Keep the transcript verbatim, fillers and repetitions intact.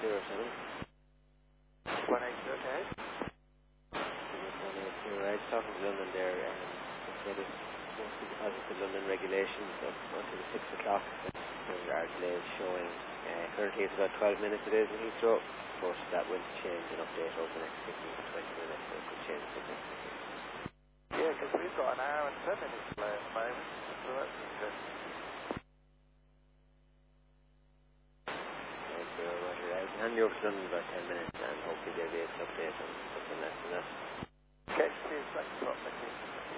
zero seven. one eight zero eight. one eight zero. I was talking to London there, and they said it's mostly because of the London regulations of until six o'clock. There are delays showing. Uh, currently it's about twelve minutes it is in Heathrow, but that will change and update over the next fifteen to twenty minutes, so it could change significantly. Yeah, because we've got an hour and ten minutes delay at the moment, so that's interesting. Right, so Roger, I can hand you over to London in about ten minutes, and hopefully they'll be able to update on something less than that. Okay, cheers, thanks a lot, thank you.